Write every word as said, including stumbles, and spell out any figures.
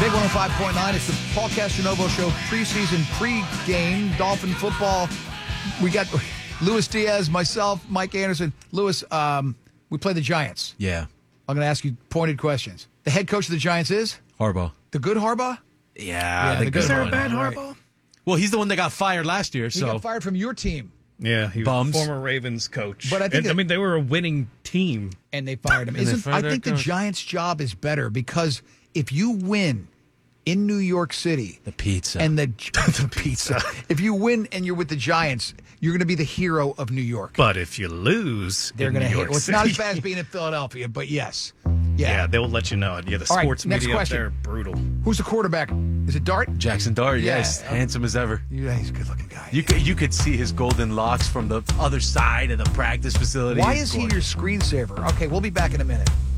Big one oh five point nine. It's the Paul Castronovo Show preseason pre-game Dolphin football. We got Luis Diaz, myself, Mike Anderson. Luis, um, we play the Giants. Yeah. I'm going to ask you pointed questions. The head coach of the Giants is? Harbaugh. The good Harbaugh? Yeah. Yeah, the the good good Is there a Harbaugh, bad right. Harbaugh? Well, he's the one that got fired last year, He so. got fired from your team, Yeah, he was Bums. a former Ravens coach. But I think And, it- I mean, they were a winning team. and they fired him. And they Isn't, fired I their think the coach. Giants' job is better because if you win in New York City, The pizza. and the the pizza. If you win and you're with the Giants, you're going to be the hero of New York. But if you lose, They're in going to New hate. York Well, it's City, not as bad as being in Philadelphia, but yes. yeah, Yeah. they'll let you know. Yeah, the All right, sports next media up question. there, brutal. Who's the quarterback? Is it Dart? Jackson Dart, Yeah. yes. Handsome as ever. Yeah, he's a good-looking guy. You could, you could see his golden locks from the other side of the practice facility. Why He's is he gorgeous. your screensaver? Okay, we'll be back in a minute.